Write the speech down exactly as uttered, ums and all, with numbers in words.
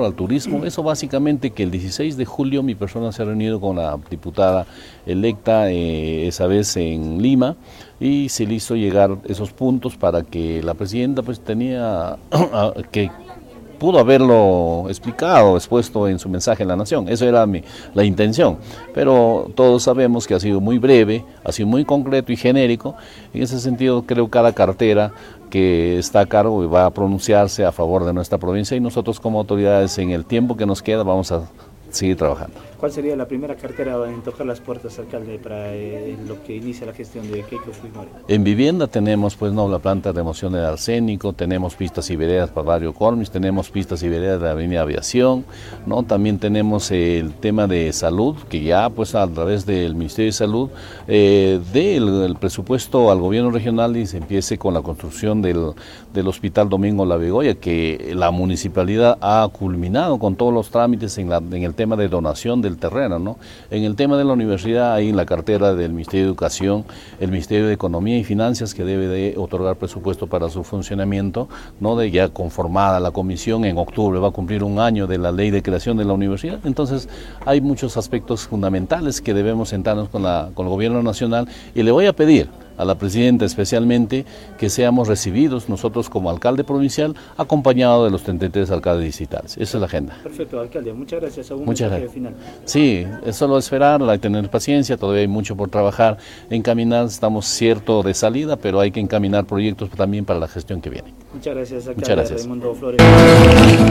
teatro, al turismo. Eso básicamente que el dieciséis de julio mi persona se ha reunido con la diputada electa, eh, esa vez en Lima, y se le hizo llegar esos puntos para que la presidenta pues tenía que pudo haberlo explicado, expuesto en su mensaje en la Nación. Eso era mi, la intención, pero todos sabemos que ha sido muy breve, ha sido muy concreto y genérico. En ese sentido, creo que cada cartera que está a cargo va a pronunciarse a favor de nuestra provincia, y nosotros como autoridades en el tiempo que nos queda vamos a seguir trabajando. ¿Cuál sería la primera cartera en tocar las puertas, alcalde, para eh, lo que inicia la gestión de Keiko Fujimori? En vivienda tenemos pues no la planta de remoción de arsénico, tenemos pistas y veredas para Barrio Cormis, tenemos pistas y veredas de la Avenida Aviación, ¿no? También tenemos eh, el tema de salud, que ya pues a través del Ministerio de Salud eh, del el presupuesto al gobierno regional y se empiece con la construcción del, del Hospital Domingo La Begoya, que la municipalidad ha culminado con todos los trámites en, la, en el tema de donación del terreno, ¿no? En el tema de la universidad, hay en la cartera del Ministerio de Educación, el Ministerio de Economía y Finanzas, que debe de otorgar presupuesto para su funcionamiento, ¿no? De ya conformada la comisión, en octubre va a cumplir un año de la ley de creación de la universidad. Entonces hay muchos aspectos fundamentales que debemos sentarnos con, la, con el gobierno nacional, y le voy a pedir a la presidenta especialmente que seamos recibidos nosotros como alcalde provincial, acompañado de los treinta y tres alcaldes distritales. Esa es la agenda. Perfecto, alcalde. Muchas gracias. ¿Algún Muchas mensaje gracias. final? Sí, es solo esperar, hay que tener paciencia, todavía hay mucho por trabajar, encaminar, estamos cierto de salida, pero hay que encaminar proyectos también para la gestión que viene. Muchas gracias, alcalde. Muchas gracias. Raimundo Flores.